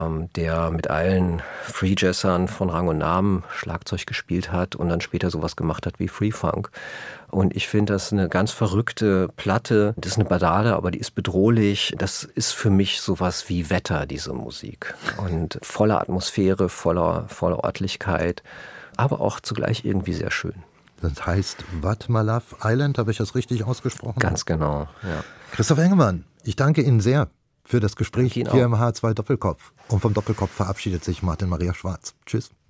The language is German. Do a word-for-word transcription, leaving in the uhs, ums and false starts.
der mit allen Free-Jazzern von Rang und Namen Schlagzeug gespielt hat und dann später sowas gemacht hat wie Free-Funk. Und ich finde das eine ganz verrückte Platte. Das ist eine Ballade, aber die ist bedrohlich. Das ist für mich sowas wie Wetter, diese Musik. Und voller Atmosphäre, voller, voller Örtlichkeit, aber auch zugleich irgendwie sehr schön. Das heißt Wat Malav Island, habe ich das richtig ausgesprochen? Ganz genau, ja. Christoph Engemann, ich danke Ihnen sehr für das Gespräch hier im H zwei Doppelkopf. Und vom Doppelkopf verabschiedet sich Martin Maria Schwarz. Tschüss.